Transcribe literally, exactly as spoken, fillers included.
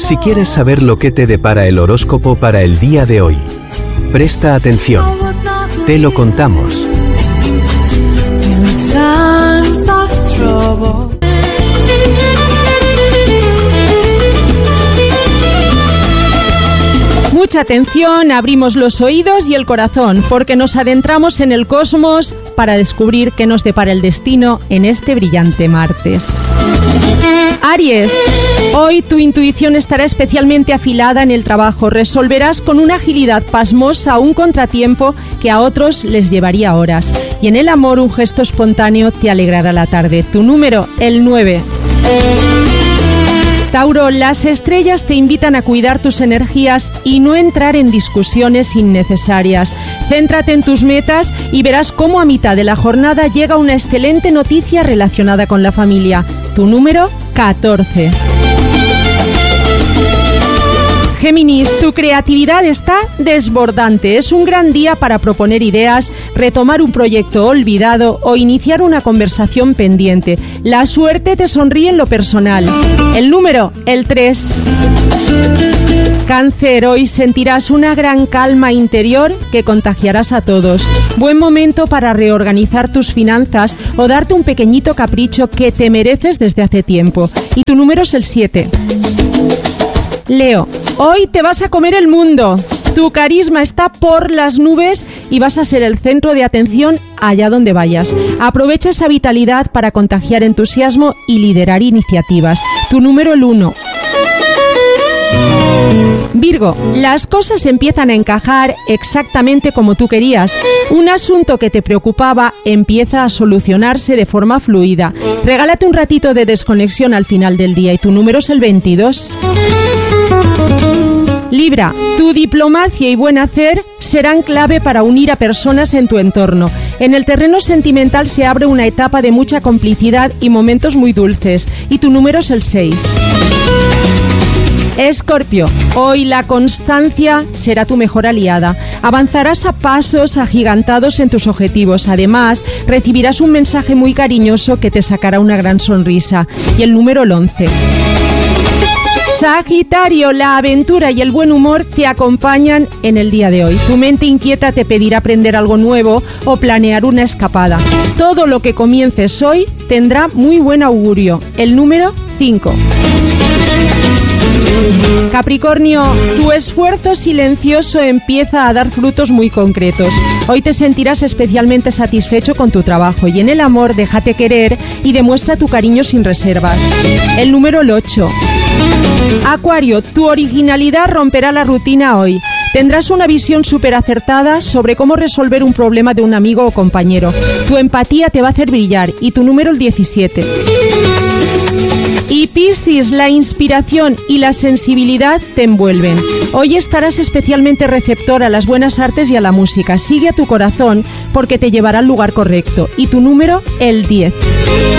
Si quieres saber lo que te depara el horóscopo para el día de hoy, presta atención. Te lo contamos. Mucha atención, abrimos los oídos y el corazón, porque nos adentramos en el cosmos para descubrir qué nos depara el destino en este brillante martes. Aries, hoy tu intuición estará especialmente afilada en el trabajo. Resolverás con una agilidad pasmosa un contratiempo que a otros les llevaría horas. Y en el amor, un gesto espontáneo te alegrará la tarde. Tu número, el nueve. Tauro, las estrellas te invitan a cuidar tus energías y no entrar en discusiones innecesarias. Céntrate en tus metas y verás cómo a mitad de la jornada llega una excelente noticia relacionada con la familia. Tu número, catorce. Géminis, tu creatividad está desbordante. Es un gran día para proponer ideas, retomar un proyecto olvidado o iniciar una conversación pendiente. La suerte te sonríe en lo personal. El número, el tres. Cáncer, hoy sentirás una gran calma interior que contagiarás a todos. Buen momento para reorganizar tus finanzas o darte un pequeñito capricho que te mereces desde hace tiempo. Y tu número es el siete. Leo, hoy te vas a comer el mundo. Tu carisma está por las nubes y vas a ser el centro de atención allá donde vayas. Aprovecha esa vitalidad para contagiar entusiasmo y liderar iniciativas. Tu número, el uno. Virgo, las cosas empiezan a encajar exactamente como tú querías. Un asunto que te preocupaba empieza a solucionarse de forma fluida. Regálate un ratito de desconexión al final del día y tu número es el veintidós. Libra, tu diplomacia y buen hacer serán clave para unir a personas en tu entorno. En el terreno sentimental se abre una etapa de mucha complicidad y momentos muy dulces. Y tu número es el seis. Escorpio, hoy la constancia será tu mejor aliada. Avanzarás a pasos agigantados en tus objetivos. Además, recibirás un mensaje muy cariñoso que te sacará una gran sonrisa. Y el número, el once. Sagitario, la aventura y el buen humor te acompañan en el día de hoy. Tu mente inquieta te pedirá aprender algo nuevo o planear una escapada. Todo lo que comiences hoy tendrá muy buen augurio. El número, cinco. Capricornio, tu esfuerzo silencioso empieza a dar frutos muy concretos. Hoy te sentirás especialmente satisfecho con tu trabajo y en el amor déjate querer y demuestra tu cariño sin reservas. El número, el ocho. Acuario, tu originalidad romperá la rutina hoy. Tendrás una visión súper acertada sobre cómo resolver un problema de un amigo o compañero. Tu empatía te va a hacer brillar y tu número, el diecisiete. Y Piscis, la inspiración y la sensibilidad te envuelven. Hoy estarás especialmente receptor a las buenas artes y a la música. Sigue a tu corazón porque te llevará al lugar correcto. Y tu número, el diez.